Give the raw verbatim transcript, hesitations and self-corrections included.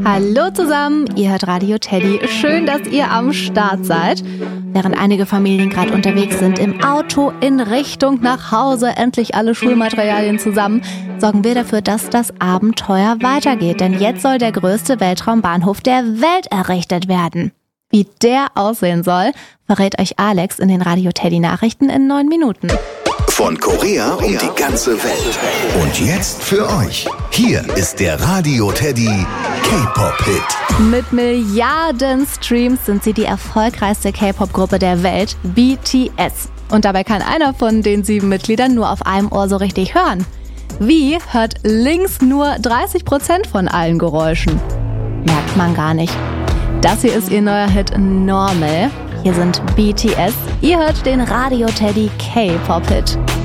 Hallo zusammen, ihr hört Radio Teddy. Schön, dass ihr am Start seid. Während einige Familien gerade unterwegs sind, im Auto in Richtung nach Hause, endlich alle Schulmaterialien zusammen, sorgen wir dafür, dass das Abenteuer weitergeht. Denn jetzt soll der größte Weltraumbahnhof der Welt errichtet werden. Wie der aussehen soll, verrät euch Alex in den Radio Teddy Nachrichten in neun Minuten. Von Korea um die ganze Welt. Und jetzt für euch. Hier ist der Radio Teddy K-Pop-Hit. Mit Milliarden Streams sind sie die erfolgreichste K-Pop-Gruppe der Welt, B T S. Und dabei kann einer von den sieben Mitgliedern nur auf einem Ohr so richtig hören. Wie hört links nur dreißig Prozent von allen Geräuschen? Merkt man gar nicht. Das hier ist ihr neuer Hit Normal. Hier sind B T S. Ihr hört den Radio Teddy K-Pop-Hit.